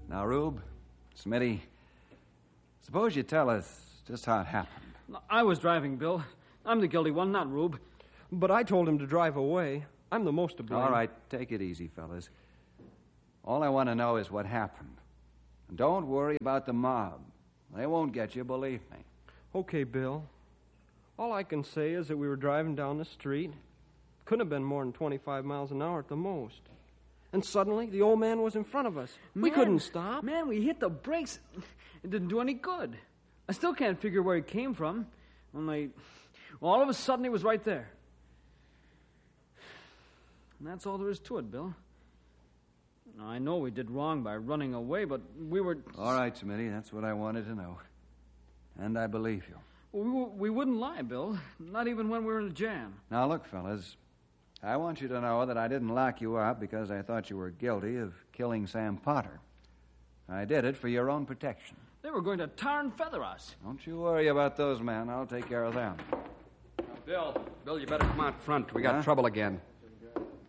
Now, Rube, Smitty, suppose you tell us just how it happened. I was driving, Bill. I'm the guilty one, not Rube. But I told him to drive away. I'm the most to blame. All right, take it easy, fellas. All I want to know is what happened. And don't worry about the mob. They won't get you, believe me. Okay, Bill. All I can say is that we were driving down the street. Couldn't have been more than 25 miles an hour at the most. And suddenly, the old man was in front of us. We couldn't stop. Man, we hit the brakes. It didn't do any good. I still can't figure where he came from. Only, all of a sudden, he was right there. And that's all there is to it, Bill. Now, I know we did wrong by running away, but we were... All right, Smitty, that's what I wanted to know. And I believe you. We wouldn't lie, Bill. Not even when we were in a jam. Now, look, fellas. I want you to know that I didn't lock you up because I thought you were guilty of killing Sam Potter. I did it for your own protection. They were going to tar and feather us. Don't you worry about those men. I'll take care of them. Bill, you better come out front. We got trouble again.